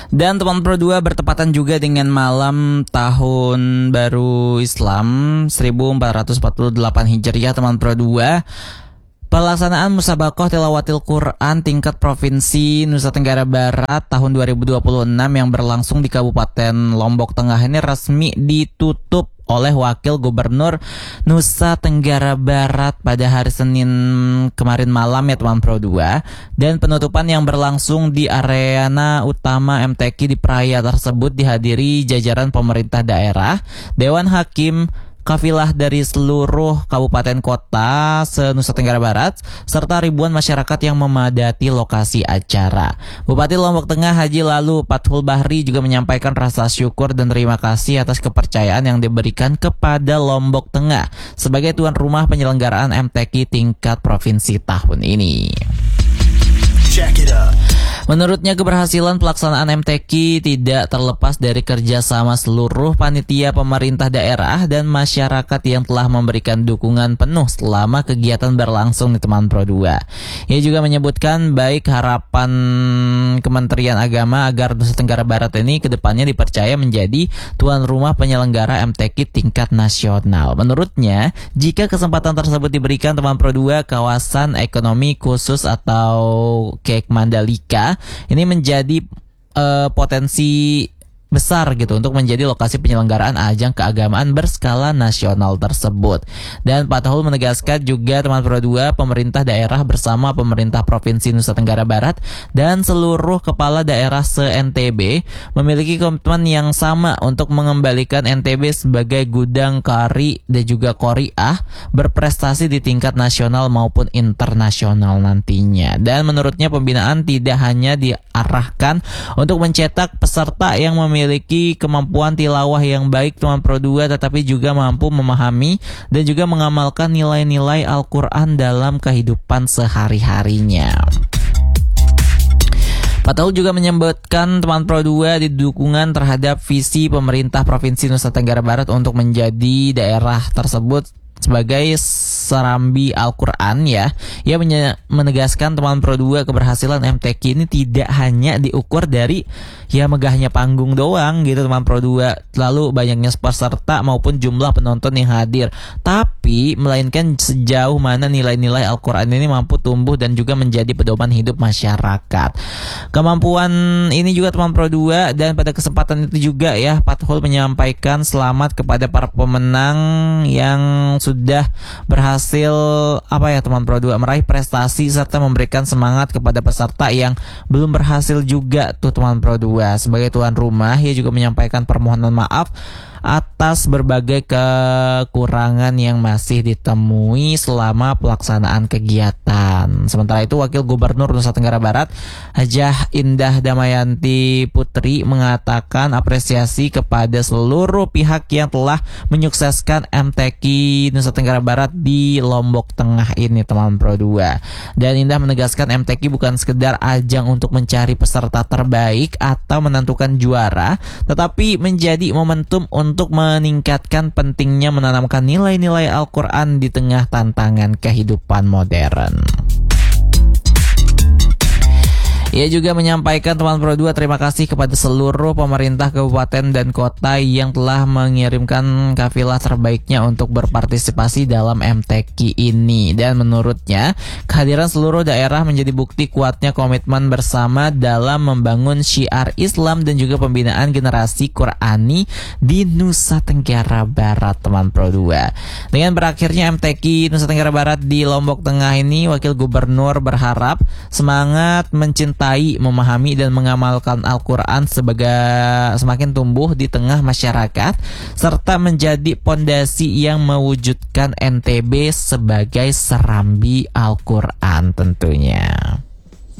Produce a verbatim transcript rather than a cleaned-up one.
Dan teman Pro dua bertepatan juga dengan malam tahun baru Islam seribu empat ratus empat puluh delapan Hijriah teman Pro dua. Pelaksanaan Musabaqah Tilawatil Quran tingkat Provinsi Nusa Tenggara Barat tahun dua ribu dua puluh enam yang berlangsung di Kabupaten Lombok Tengah ini resmi ditutup oleh Wakil Gubernur Nusa Tenggara Barat pada hari Senin kemarin malam ya teman Pro dua. Dan penutupan yang berlangsung di arena utama M T Q di Praia tersebut dihadiri jajaran pemerintah daerah, Dewan Hakim, kafilah dari seluruh kabupaten kota se-Nusa Tenggara Barat, serta ribuan masyarakat yang memadati lokasi acara. Bupati Lombok Tengah Haji Lalu Fathul Bahri juga menyampaikan rasa syukur dan terima kasih atas kepercayaan yang diberikan kepada Lombok Tengah sebagai tuan rumah penyelenggaraan M T Q tingkat provinsi tahun ini. Check it out. Menurutnya keberhasilan pelaksanaan M T Q tidak terlepas dari kerjasama seluruh panitia pemerintah daerah dan masyarakat yang telah memberikan dukungan penuh selama kegiatan berlangsung di teman Pro dua. Ia juga menyebutkan baik harapan Kementerian Agama agar Nusa Tenggara Barat ini kedepannya dipercaya menjadi tuan rumah penyelenggara M T Q tingkat nasional. Menurutnya, jika kesempatan tersebut diberikan teman Pro dua, kawasan ekonomi khusus atau Kek Mandalika ini menjadi uh, potensi besar gitu untuk menjadi lokasi penyelenggaraan ajang keagamaan berskala nasional tersebut. Dan Pak Tahul menegaskan juga teman Pro dua, pemerintah daerah bersama pemerintah Provinsi Nusa Tenggara Barat dan seluruh kepala daerah se-N T B memiliki komitmen yang sama untuk mengembalikan N T B sebagai gudang kari dan juga qori'ah berprestasi di tingkat nasional maupun internasional nantinya. Dan menurutnya pembinaan tidak hanya diarahkan untuk mencetak peserta yang memiliki memiliki kemampuan tilawah yang baik teman Pro dua, tetapi juga mampu memahami dan juga mengamalkan nilai-nilai Al-Quran dalam kehidupan sehari-harinya. Pak Taul juga menyebutkan teman Pro dua di dukungan terhadap visi pemerintah Provinsi Nusa Tenggara Barat untuk menjadi daerah tersebut sebagai serambi Al-Quran ya. Ia menegaskan teman Pro dua keberhasilan M T Q ini tidak hanya diukur dari ya megahnya panggung doang gitu teman Pro dua, lalu banyaknya peserta maupun jumlah penonton yang hadir, tapi melainkan sejauh mana nilai-nilai Al-Quran ini mampu tumbuh dan juga menjadi pedoman hidup masyarakat. Kemampuan ini juga teman Pro dua, dan pada kesempatan itu juga ya Fathul menyampaikan selamat kepada para pemenang yang sudah berhasil apa ya teman Pro dua meraih prestasi serta memberikan semangat kepada peserta yang belum berhasil juga tuh teman Pro dua. Sebagai tuan rumah, ia juga menyampaikan permohonan maaf atas berbagai kekurangan yang masih ditemui selama pelaksanaan kegiatan. Sementara itu, Wakil Gubernur Nusa Tenggara Barat, Hajah Indah Damayanti Putri, mengatakan apresiasi kepada seluruh pihak yang telah menyukseskan M T Q Nusa Tenggara Barat di Lombok Tengah ini teman Pro dua. Dan Indah menegaskan M T Q bukan sekedar ajang untuk mencari peserta terbaik atau menentukan juara, tetapi menjadi momentum untuk untuk meningkatkan pentingnya menanamkan nilai-nilai Al-Quran di tengah tantangan kehidupan modern. Ia juga menyampaikan teman Pro dua terima kasih kepada seluruh pemerintah kabupaten dan kota yang telah mengirimkan kafilah terbaiknya untuk berpartisipasi dalam M T Q ini. Dan menurutnya, kehadiran seluruh daerah menjadi bukti kuatnya komitmen bersama dalam membangun syiar Islam dan juga pembinaan generasi Qurani di Nusa Tenggara Barat teman Pro dua. Dengan berakhirnya M T Q Nusa Tenggara Barat di Lombok Tengah ini, Wakil Gubernur berharap semangat mencintai, memahami dan mengamalkan Al-Quran sebagai semakin tumbuh di tengah masyarakat serta menjadi pondasi yang mewujudkan N T B sebagai serambi Al-Quran tentunya.